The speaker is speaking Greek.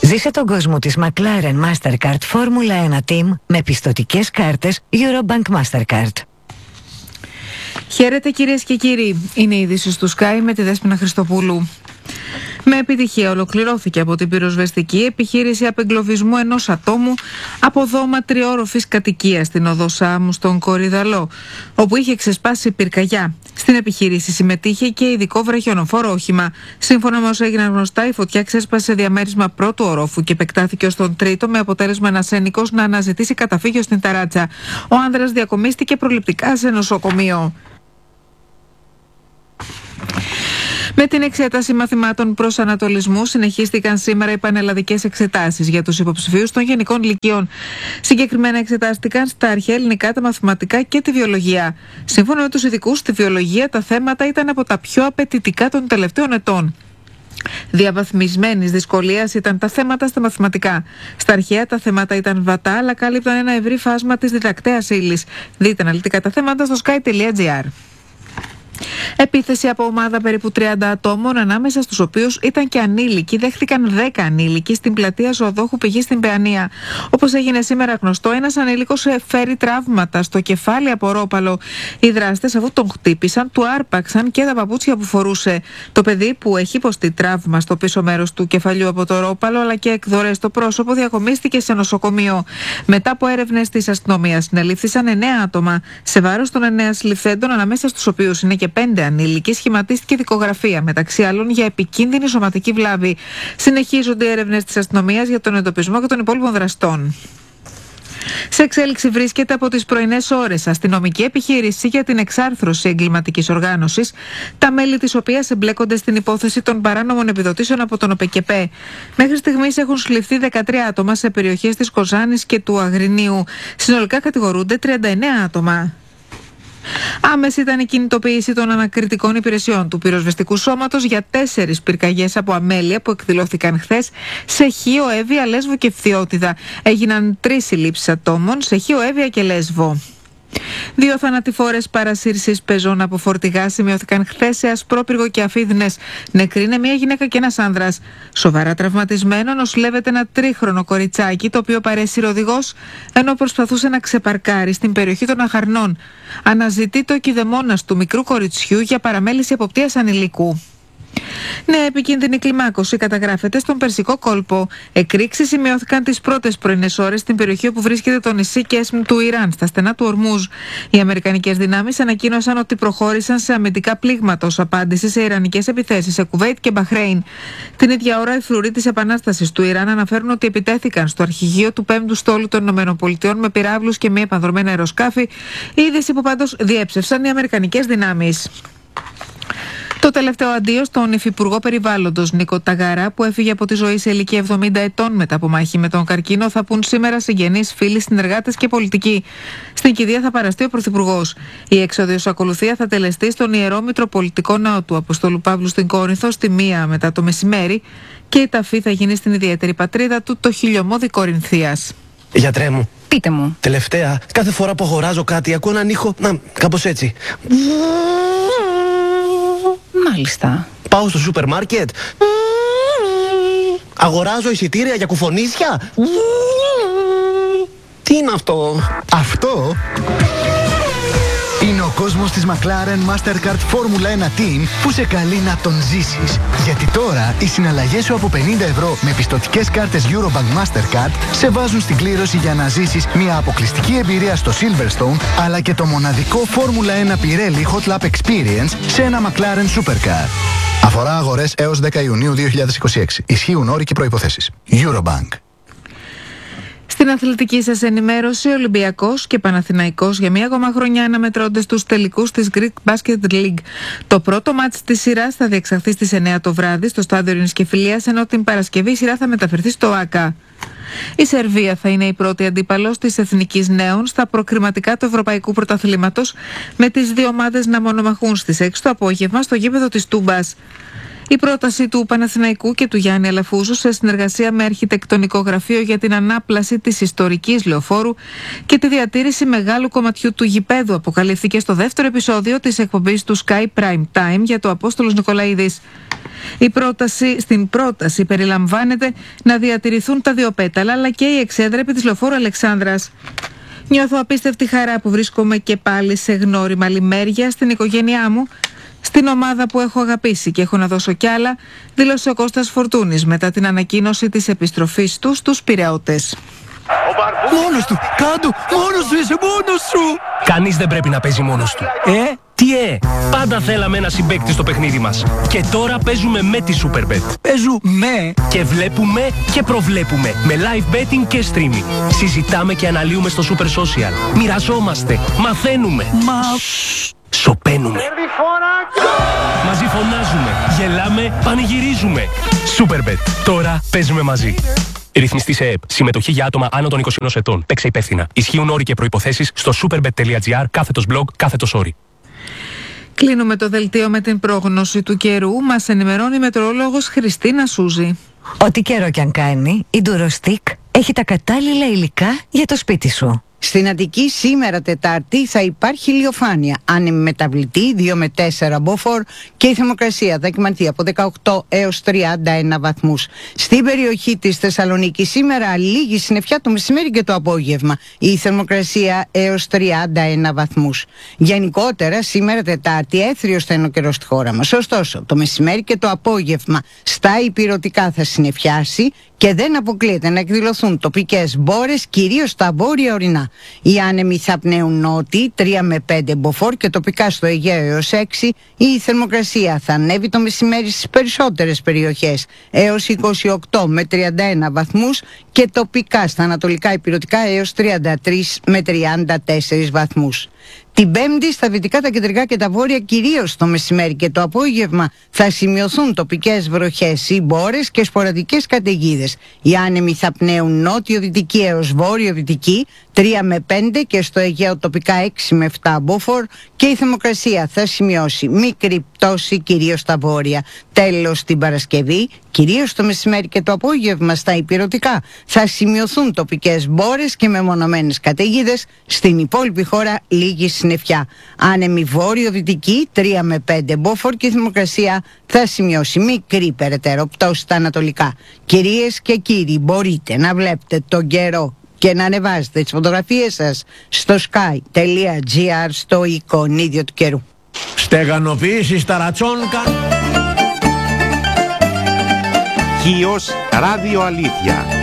Ζήσε τον κόσμο της McLaren Mastercard Formula 1 Team με πιστωτικές κάρτες Eurobank Mastercard. Χαίρετε κυρίες και κύριοι, είναι η είδηση του Sky με τη Δέσποινα Χριστοπούλου. Με επιτυχία ολοκληρώθηκε από την πυροσβεστική επιχείρηση απεγκλωβισμού ενός ατόμου από δώμα τριόροφης κατοικίας στην οδό Σάμου στον Κορυδαλό, όπου είχε ξεσπάσει πυρκαγιά. Στην επιχείρηση συμμετείχε και ειδικό βραχιονοφόρο όχημα. Σύμφωνα με όσα έγιναν γνωστά, η φωτιά ξέσπασε σε διαμέρισμα πρώτου ορόφου και επεκτάθηκε ως τον τρίτο, με αποτέλεσμα ένας ένικος να αναζητήσει καταφύγιο στην ταράτσα. Ο άνδρας διακομίστηκε προληπτικά σε νοσοκομείο. Με την εξέταση μαθημάτων προς ανατολισμού συνεχίστηκαν σήμερα οι πανελλαδικές εξετάσεις για τους υποψηφίους των γενικών λυκείων. Συγκεκριμένα εξετάστηκαν στα αρχαία ελληνικά, τα μαθηματικά και τη βιολογία. Σύμφωνα με τους ειδικούς, στη βιολογία τα θέματα ήταν από τα πιο απαιτητικά των τελευταίων ετών. Διαβαθμισμένης δυσκολίας ήταν τα θέματα στα μαθηματικά. Στα αρχαία τα θέματα ήταν βατά, αλλά κάλυπταν ένα ευρύ φάσμα της διδακτέας ύλης. Δείτε αναλυτικά τα θέματα στο sky.gr. Επίθεση από ομάδα περίπου 30 ατόμων, ανάμεσα στους οποίους ήταν και ανήλικοι, δέχτηκαν 10 ανήλικοι στην πλατεία Ζωοδόχου Πηγής στην Παιανία. Όπως έγινε σήμερα γνωστό, ένας ανήλικος φέρει τραύματα στο κεφάλι από ρόπαλο. Οι δράστες, αφού τον χτύπησαν, του άρπαξαν και τα παπούτσια που φορούσε. Το παιδί, που έχει υποστεί τραύμα στο πίσω μέρος του κεφαλιού από το ρόπαλο αλλά και εκδορές στο πρόσωπο, διακομίστηκε σε νοσοκομείο. Μετά από έρευνες της αστυνομίας, συνελήφθησαν 9 άτομα. Σε βάρος των 9 συλληφθέντων, ανάμεσα στους οποίους είναι και 5 ανήλικοι, σχηματίστηκε δικογραφία, μεταξύ άλλων για επικίνδυνη σωματική βλάβη. Συνεχίζονται οι έρευνες της αστυνομίας για τον εντοπισμό και των υπόλοιπων δραστών. Σε εξέλιξη βρίσκεται από τις πρωινές ώρες αστυνομική επιχείρηση για την εξάρθρωση εγκληματικής οργάνωσης, τα μέλη της οποίας εμπλέκονται στην υπόθεση των παράνομων επιδοτήσεων από τον ΟΠΕΚΕΠΕ. Μέχρι στιγμής έχουν συλληφθεί 13 άτομα σε περιοχές της Κοζάνης και του Αγρινίου. Συνολικά κατηγορούνται 39 άτομα. Άμεση ήταν η κινητοποίηση των ανακριτικών υπηρεσιών του πυροσβεστικού σώματος για 4 πυρκαγιές από αμέλεια που εκδηλώθηκαν χθες σε Χίο, Εύβοια, Λέσβο και Φθιώτιδα. Έγιναν 3 συλλήψεις ατόμων σε Χίο, Εύβοια και Λέσβο. 2 θανατηφόρες παρασύρσεις πεζών από φορτηγά σημειώθηκαν χθες σε Ασπρόπυργο και Αφίδνες. Νεκρή είναι μια γυναίκα και ένας άνδρας. Σοβαρά τραυματισμένο νοσηλεύεται ένα 3χρονο κοριτσάκι, το οποίο παρέσυρε ο οδηγός ενώ προσπαθούσε να ξεπαρκάρει στην περιοχή των Αχαρνών. Αναζητείται ο κηδεμόνας του μικρού κοριτσιού για παραμέληση εποπτείας ανηλίκου. Νέα επικίνδυνη κλιμάκωση καταγράφεται στον Περσικό κόλπο. Εκρήξεις σημειώθηκαν τις πρώτες πρωινές ώρες στην περιοχή όπου βρίσκεται το νησί Κέσμ του Ιράν, στα στενά του Ορμούζ. Οι αμερικανικές δυνάμεις ανακοίνωσαν ότι προχώρησαν σε αμυντικά πλήγματα ως απάντηση σε ιρανικές επιθέσεις σε Κουβέιτ και Μπαχρέιν. Την ίδια ώρα, οι φρουροί της Επανάστασης του Ιράν αναφέρουν ότι επιτέθηκαν στο αρχηγείο του 5ου στόλου των ΗΠΑ με πυράβλους και μη επανδρομένα αεροσκάφη. Είδηση που πάντως διέψευσαν οι αμερικανικές δυνάμεις. Το τελευταίο αντίο στον υφυπουργό περιβάλλοντος Νίκο Ταγαρά, που έφυγε από τη ζωή σε ηλικία 70 ετών μετά από μάχη με τον καρκίνο, θα πουν σήμερα συγγενείς, φίλοι, συνεργάτες και πολιτικοί. Στην κηδεία θα παραστεί ο Πρωθυπουργός. Η έξοδος ακολουθία θα τελεστεί στον Ιερό Μητροπολιτικό Ναό του Αποστόλου Παύλου στην Κόρινθο στη 1 μετά το μεσημέρι και η ταφή θα γίνει στην ιδιαίτερη πατρίδα του, το Χιλιομώδη Κορινθίας. Γιατρέ μου. Πείτε μου. Τελευταία, κάθε φορά που αγοράζω κάτι, ακούω έναν ήχο. Κάπως έτσι. Μάλιστα. Πάω στο σούπερ μάρκετ. Αγοράζω εισιτήρια για κουφονίσια. Τι είναι αυτό? Αυτό είναι ο κόσμος της McLaren Mastercard Formula 1 Team που σε καλεί να τον ζήσεις. Γιατί τώρα οι συναλλαγές σου από 50 ευρώ με πιστωτικές κάρτες Eurobank Mastercard σε βάζουν στην κλήρωση για να ζήσεις μια αποκλειστική εμπειρία στο Silverstone, αλλά και το μοναδικό Formula 1 Pirelli Hot Lap Experience σε ένα McLaren Supercar. Αφορά αγορές έως 10 Ιουνίου 2026. Ισχύουν όροι και προϋποθέσεις. Eurobank. Στην αθλητική σας ενημέρωση, Ολυμπιακός και Παναθηναϊκός για μία ακόμα χρονιά αναμετρώνται στους τελικούς της Greek Basket League. Το πρώτο μάτς της σειράς θα διεξαχθεί στις 9 το βράδυ στο στάδιο Ειρήνης και Φιλίας, ενώ την Παρασκευή η σειρά θα μεταφερθεί στο ΆΚΑ. Η Σερβία θα είναι η πρώτη αντίπαλος της Εθνικής Νέων στα προκριματικά του Ευρωπαϊκού Πρωταθλήματος, με τις δύο ομάδες να μονομαχούν στις 6 το απόγευμα στο γήπεδο της Τούμπας. Η πρόταση του Παναθηναϊκού και του Γιάννη Αλαφούζου σε συνεργασία με αρχιτεκτονικό γραφείο για την ανάπλαση της ιστορικής Λεωφόρου και τη διατήρηση μεγάλου κομματιού του γηπέδου αποκαλύφθηκε στο δεύτερο επεισόδιο της εκπομπής του Sky Prime Time για το Απόστολος Νικολαίδης. Στην πρόταση περιλαμβάνεται να διατηρηθούν τα δύο πέταλα αλλά και η εξέδρεπη της Λεωφόρου Αλεξάνδρας. Νιώθω απίστευτη χαρά που βρίσκομαι και πάλι σε γνώριμα λιμέρια στην οικογένειά μου, στην ομάδα που έχω αγαπήσει και έχω να δώσω κι άλλα, δήλωσε ο Κώστας Φορτούνης μετά την ανακοίνωση της επιστροφής του στους Πειραιώτες. Μόνος του! Κάντο! Μόνος σου είσαι! Μόνος σου! Κανείς δεν πρέπει να παίζει μόνος του. Τι πάντα θέλαμε ένα συμπαίκτη στο παιχνίδι μας. Και τώρα παίζουμε με τη Superbet. Παίζουμε! Και βλέπουμε και προβλέπουμε. Με live betting και streaming. Συζητάμε και αναλύουμε στο Super Social. Μοιραζόμαστε. Μαθαίνουμε. Σωπαίνουμε. Μαζί φωνάζουμε. Γελάμε. Πανηγυρίζουμε. Superbet. Τώρα παίζουμε μαζί. Ρυθμιστή σε ΕΕΠ. Συμμετοχή για άτομα άνω των 21 ετών. Παίξε υπεύθυνα. Ισχύουν όροι και προϋποθέσεις στο superbet.gr/blog/όροι. Κλείνουμε το δελτίο με την πρόγνωση του καιρού. Μας ενημερώνει η μετεωρολόγος Χριστίνα Σούζη. Ό,τι καιρό κι αν κάνει, η Durostick έχει τα κατάλληλα υλικά για το σπίτι σου. Στην Αττική σήμερα Τετάρτη θα υπάρχει ηλιοφάνεια, άνεμη μεταβλητή 2 με 4 μποφόρ και η θερμοκρασία θα κυμανθεί από 18 έως 31 βαθμούς. Στην περιοχή της Θεσσαλονίκης σήμερα λίγη συννεφιά το μεσημέρι και το απόγευμα, η θερμοκρασία έως 31 βαθμούς. Γενικότερα σήμερα Τετάρτη έθριος θα είναι ο καιρός στη χώρα μας. Ωστόσο το μεσημέρι και το απόγευμα στα ηπειρωτικά θα συννεφιάσει και δεν αποκλείεται να εκδηλωθούν τοπικές μπόρες, κυρίως στα βόρεια ορεινά. Οι άνεμοι θα πνέουν νότιοι 3 με 5 μποφόρ και τοπικά στο Αιγαίο έως 6. Η θερμοκρασία θα ανέβει το μεσημέρι στις περισσότερες περιοχές έως 28 με 31 βαθμούς και τοπικά στα ανατολικά ηπειρωτικά έως 33 με 34 βαθμούς. Την Πέμπτη στα δυτικά, τα κεντρικά και τα βόρεια, κυρίως το μεσημέρι και το απόγευμα, θα σημειωθούν τοπικές βροχές ή μπόρες και σποραδικές καταιγίδες. Οι άνεμοι θα πνέουν νότιο-δυτική έως βόρειο-δυτική 3 με 5 και στο Αιγαίο τοπικά 6 με 7 μποφόρ και η θερμοκρασία θα σημειώσει μικρή πτώση κυρίως στα βόρεια. Τέλος την Παρασκευή, κυρίως το μεσημέρι και το απόγευμα στα ηπειρωτικά, θα σημειωθούν τοπικές μπόρες και μεμονωμένες καταιγίδες. Στην υπόλοιπη χώρα λίγη συννεφιά. Άνεμη βόρειο-δυτική 3 με 5 μποφόρ και η θερμοκρασία θα σημειώσει μικρή περαιτέρω πτώση στα ανατολικά. Κυρίες και κύριοι, μπορείτε να βλέπετε τον καιρό και να ανεβάζετε τις φωτογραφίες σας στο sky.gr στο εικονίδιο του καιρού. Στεγανοποίηση στα ρατσόνκα. Χίος Ράδιο Αλήθεια.